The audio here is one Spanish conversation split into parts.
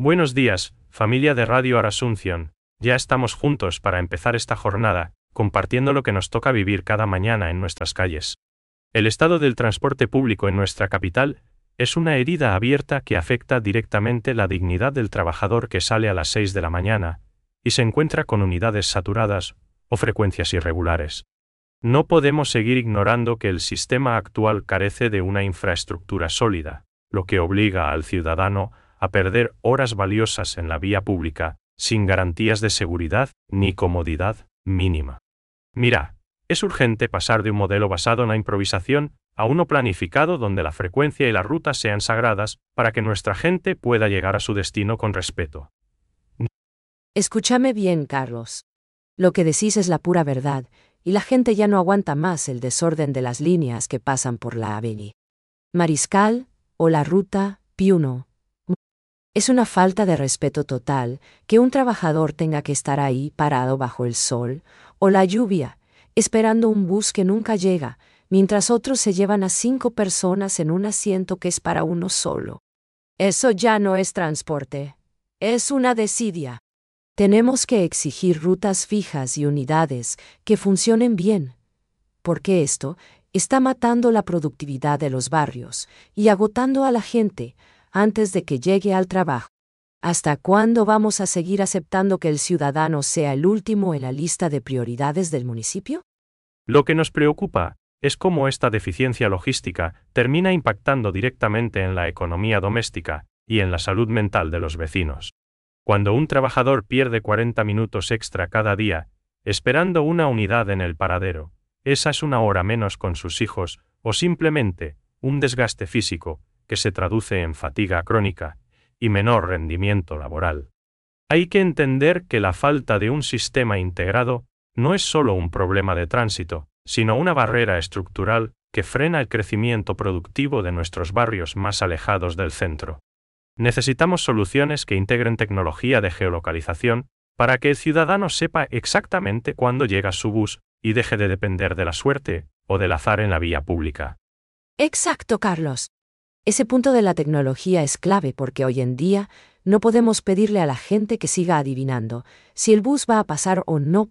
Buenos días, familia de Radio Arasunción. Ya estamos juntos para empezar esta jornada, compartiendo lo que nos toca vivir cada mañana en nuestras calles. El estado del transporte público en nuestra capital es una herida abierta que afecta directamente la dignidad del trabajador que sale a las 6 de la mañana y se encuentra con unidades saturadas o frecuencias irregulares. No podemos seguir ignorando que el sistema actual carece de una infraestructura sólida, lo que obliga al ciudadano a perder horas valiosas en la vía pública, sin garantías de seguridad ni comodidad mínima. Mira, es urgente pasar de un modelo basado en la improvisación a uno planificado donde la frecuencia y las rutas sean sagradas para que nuestra gente pueda llegar a su destino con respeto. Escúchame bien, Carlos. Lo que decís es la pura verdad, y la gente ya no aguanta más el desorden de las líneas que pasan por la avenida Mariscal o la ruta Piuno. Es una falta de respeto total que un trabajador tenga que estar ahí parado bajo el sol o la lluvia, esperando un bus que nunca llega, mientras otros se llevan a 5 personas en un asiento que es para uno solo. Eso ya no es transporte, es una desidia. Tenemos que exigir rutas fijas y unidades que funcionen bien, porque esto está matando la productividad de los barrios y agotando a la gente antes de que llegue al trabajo. ¿Hasta cuándo vamos a seguir aceptando que el ciudadano sea el último en la lista de prioridades del municipio? Lo que nos preocupa es cómo esta deficiencia logística termina impactando directamente en la economía doméstica y en la salud mental de los vecinos. Cuando un trabajador pierde 40 minutos extra cada día, esperando una unidad en el paradero, esa es una hora menos con sus hijos o simplemente un desgaste físico que se traduce en fatiga crónica y menor rendimiento laboral. Hay que entender que la falta de un sistema integrado no es solo un problema de tránsito, sino una barrera estructural que frena el crecimiento productivo de nuestros barrios más alejados del centro. Necesitamos soluciones que integren tecnología de geolocalización para que el ciudadano sepa exactamente cuándo llega su bus y deje de depender de la suerte o del azar en la vía pública. Exacto, Carlos. Ese punto de la tecnología es clave porque hoy en día no podemos pedirle a la gente que siga adivinando si el bus va a pasar o no.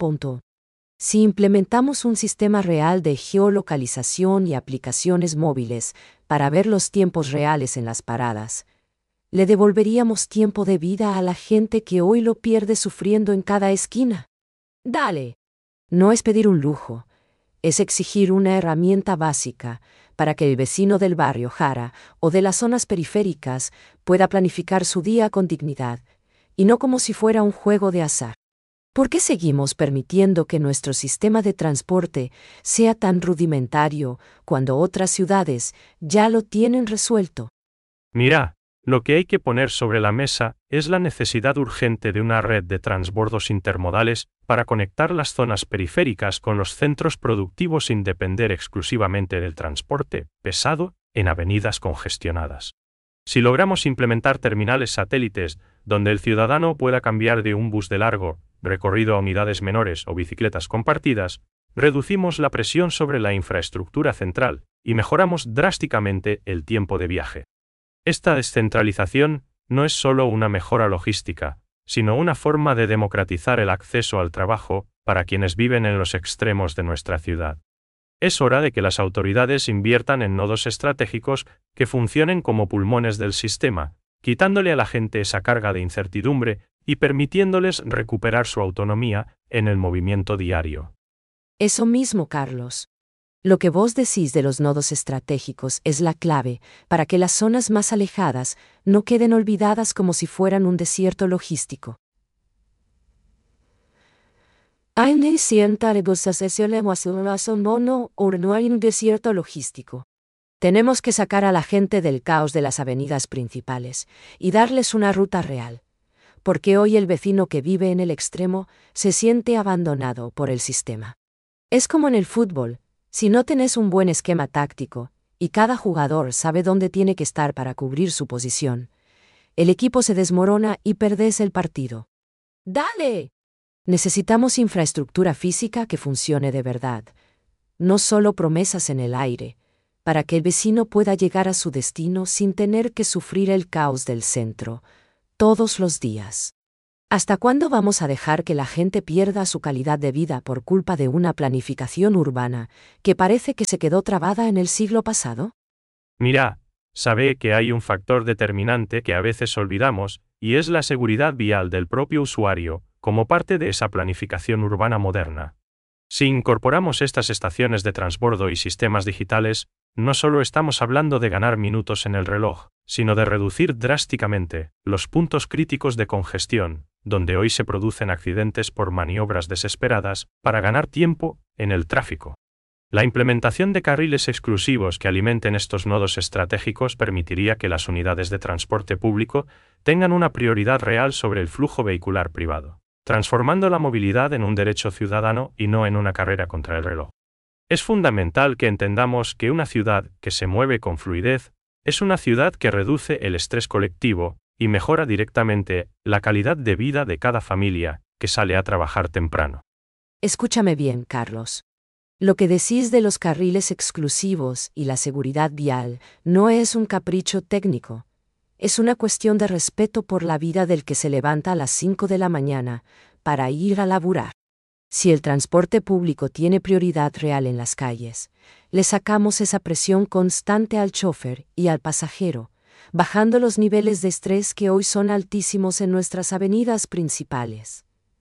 Si implementamos un sistema real de geolocalización y aplicaciones móviles para ver los tiempos reales en las paradas, le devolveríamos tiempo de vida a la gente que hoy lo pierde sufriendo en cada esquina. Dale. No es pedir un lujo, es exigir una herramienta básica para que el vecino del barrio Jara o de las zonas periféricas pueda planificar su día con dignidad, y no como si fuera un juego de azar. ¿Por qué seguimos permitiendo que nuestro sistema de transporte sea tan rudimentario cuando otras ciudades ya lo tienen resuelto? Mira, lo que hay que poner sobre la mesa es la necesidad urgente de una red de transbordos intermodales para conectar las zonas periféricas con los centros productivos sin depender exclusivamente del transporte pesado en avenidas congestionadas. Si logramos implementar terminales satélites donde el ciudadano pueda cambiar de un bus de largo recorrido a unidades menores o bicicletas compartidas, reducimos la presión sobre la infraestructura central y mejoramos drásticamente el tiempo de viaje. Esta descentralización no es solo una mejora logística, sino una forma de democratizar el acceso al trabajo para quienes viven en los extremos de nuestra ciudad. Es hora de que las autoridades inviertan en nodos estratégicos que funcionen como pulmones del sistema, quitándole a la gente esa carga de incertidumbre y permitiéndoles recuperar su autonomía en el movimiento diario. Eso mismo, Carlos. Lo que vos decís de los nodos estratégicos es la clave para que las zonas más alejadas no queden olvidadas como si fueran un desierto logístico. Hay un desierto logístico. Tenemos que sacar a la gente del caos de las avenidas principales y darles una ruta real, porque hoy el vecino que vive en el extremo se siente abandonado por el sistema. Es como en el fútbol. Si no tenés un buen esquema táctico, y cada jugador sabe dónde tiene que estar para cubrir su posición, el equipo se desmorona y perdés el partido. ¡Dale! Necesitamos infraestructura física que funcione de verdad, no solo promesas en el aire, para que el vecino pueda llegar a su destino sin tener que sufrir el caos del centro, Todos los días. ¿Hasta cuándo vamos a dejar que la gente pierda su calidad de vida por culpa de una planificación urbana que parece que se quedó trabada en el siglo pasado? Mira, sabe que hay un factor determinante que a veces olvidamos, y es la seguridad vial del propio usuario, como parte de esa planificación urbana moderna. Si incorporamos estas estaciones de transbordo y sistemas digitales, no solo estamos hablando de ganar minutos en el reloj, sino de reducir drásticamente los puntos críticos de congestión, donde hoy se producen accidentes por maniobras desesperadas para ganar tiempo en el tráfico. La implementación de carriles exclusivos que alimenten estos nodos estratégicos permitiría que las unidades de transporte público tengan una prioridad real sobre el flujo vehicular privado, transformando la movilidad en un derecho ciudadano y no en una carrera contra el reloj. Es fundamental que entendamos que una ciudad que se mueve con fluidez es una ciudad que reduce el estrés colectivo y mejora directamente la calidad de vida de cada familia que sale a trabajar temprano. Escúchame bien, Carlos. Lo que decís de los carriles exclusivos y la seguridad vial no es un capricho técnico. Es una cuestión de respeto por la vida del que se levanta a las 5 de la mañana para ir a laburar. Si el transporte público tiene prioridad real en las calles, le sacamos esa presión constante al chofer y al pasajero, bajando los niveles de estrés que hoy son altísimos en nuestras avenidas principales.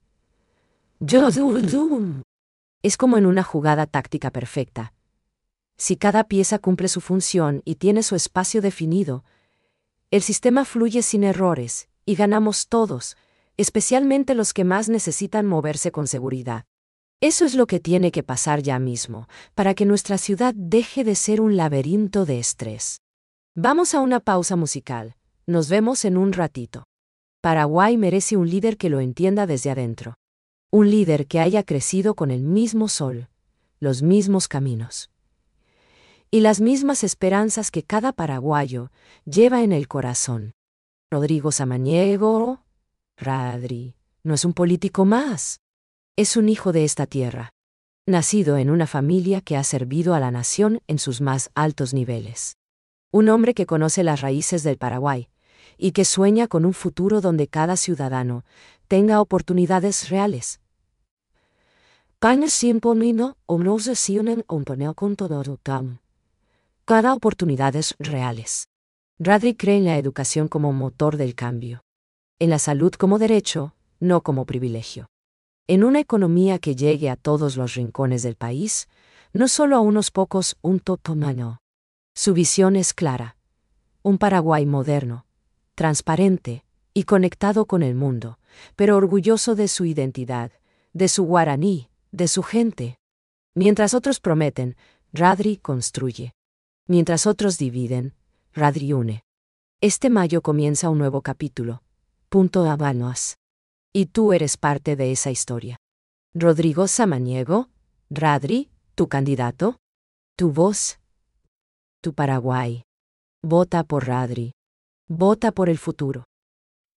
Es como en una jugada táctica perfecta. Si cada pieza cumple su función y tiene su espacio definido, el sistema fluye sin errores y ganamos todos, especialmente los que más necesitan moverse con seguridad. Eso es lo que tiene que pasar ya mismo, para que nuestra ciudad deje de ser un laberinto de estrés. Vamos a una pausa musical. Nos vemos en un ratito. Paraguay merece un líder que lo entienda desde adentro. Un líder que haya crecido con el mismo sol, los mismos caminos y las mismas esperanzas que cada paraguayo lleva en el corazón. Rodrigo Samaniego, Radri, no es un político más. Es un hijo de esta tierra, nacido en una familia que ha servido a la nación en sus más altos niveles. Un hombre que conoce las raíces del Paraguay y que sueña con un futuro donde cada ciudadano tenga oportunidades reales. Cada oportunidades reales. Radri cree en la educación como motor del cambio. En la salud como derecho, no como privilegio. En una economía que llegue a todos los rincones del país, no solo a unos pocos, un totomano. Su visión es clara. Un Paraguay moderno, transparente y conectado con el mundo, pero orgulloso de su identidad, de su guaraní, de su gente. Mientras otros prometen, Radri construye. Mientras otros dividen, Radri une. Este mayo comienza un nuevo capítulo. Punto Habanos. Y tú eres parte de esa historia. Rodrigo Samaniego, Radri, tu candidato, tu voz, tu Paraguay. Vota por Radri. Vota por el futuro.